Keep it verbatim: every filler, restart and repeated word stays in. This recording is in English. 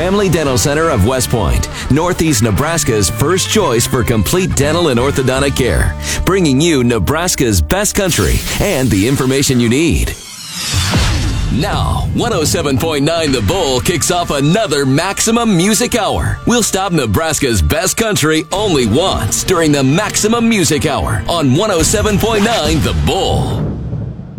Family Dental Center of West Point, Northeast Nebraska's first choice for complete dental and orthodontic care, bringing you Nebraska's best country and the information you need. Now, one oh seven point nine The Bull kicks off another Maximum Music Hour. We'll stop Nebraska's best country only once during the Maximum Music Hour on one oh seven point nine The Bull.